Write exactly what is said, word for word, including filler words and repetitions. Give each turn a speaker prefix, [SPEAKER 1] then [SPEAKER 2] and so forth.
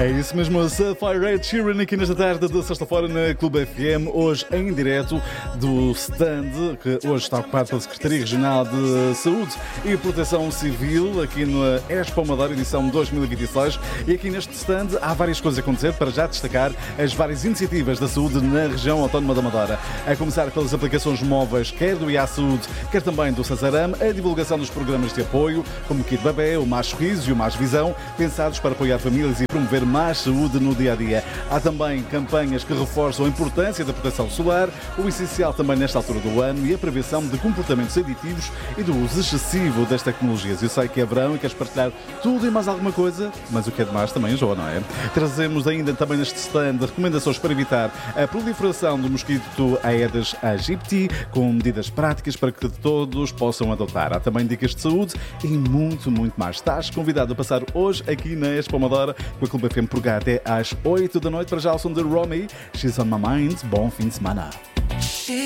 [SPEAKER 1] É isso mesmo, Sapphire Ed Sheeran aqui nesta tarde de sexta-feira na Clube F M, hoje em direto do stand que hoje está ocupado pela Secretaria Regional de Saúde e Proteção Civil aqui na Expo Madeira, edição dois mil e vinte e seis, e aqui neste stand há várias coisas a acontecer para já destacar as várias iniciativas da saúde na região autónoma da Madeira, a começar pelas aplicações móveis quer do I A Saúde, quer também do Sasaram, a divulgação dos programas de apoio como o Kit Bebé, o Mais Sorriso e o Mais Visão, pensados para apoiar famílias e promover mais saúde no dia-a-dia. Há também campanhas que reforçam a importância da proteção solar, o essencial também nesta altura do ano, e a prevenção de comportamentos aditivos e do uso excessivo das tecnologias. Eu sei que é verão e queres partilhar tudo e mais alguma coisa, mas o que é demais também enjoa, não é? Trazemos ainda também neste stand recomendações para evitar a proliferação do mosquito Aedes aegypti, com medidas práticas para que todos possam adotar. Há também dicas de saúde e muito, muito mais. Estás convidado a passar hoje aqui na Expo Madeira com a Clube F M por cá até às oito da noite. Para já, o som de Romy, She's on My Mind. Bom fim de semana.